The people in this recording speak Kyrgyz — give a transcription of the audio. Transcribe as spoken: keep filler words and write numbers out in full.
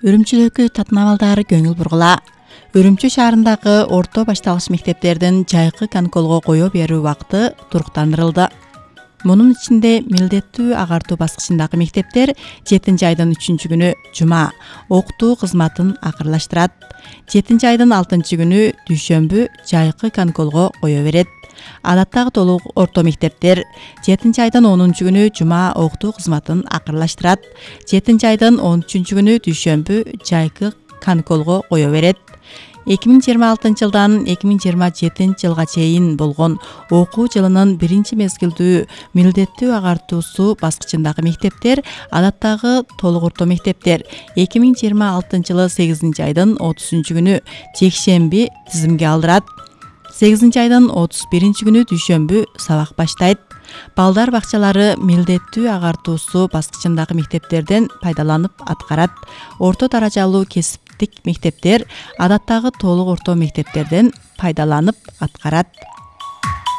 Үрүмчүдөгү татынабалдары көңүл бургула. Үрүмчү шаарындагы орто башталгыч мектептердин жайкы каникулга коё берүү убакыты туруктандырылды. Мунун ичинде милдеттүү агартуу баскычындагы мектептер жетинчи айдын үчүнчү күнү жума окутуу кызматын акырлаштырат. жетинчи айдын алтынчы күнү дүйшөмбү жайкы каникулга коё берет. Адаттагы толук орто мектептер жетинчи айдын онунчу күнү жума окутуу кызматын акырлаштырат. жетинчи айдын он үчүнчү күнү дүйшөмбү жайкы каникулга коё берет. эки миң жыйырма алтынчы жылдан эки миң жыйырма жетинчи жылга чейин болгон окуу жылынын биринчи мезгилдүү милдеттүү агартуусу баскычындагы мектептер, адаттагы толук орто мектептер эки миң жыйырма алтынчы жылы сегизинчи айдын отузунчу күнү жекшемби тизимге алдырат. сегизинчи айдын отуз биринчи күнү дүйшөмбү сабак баштайт. Балдар бакчалары милдеттүү агартуусу баскычындагы мектептерден пайдаланып аткарат. Орто даражалуу кесиптик мектептер адаттагы толук орто мектептерден пайдаланып аткарат.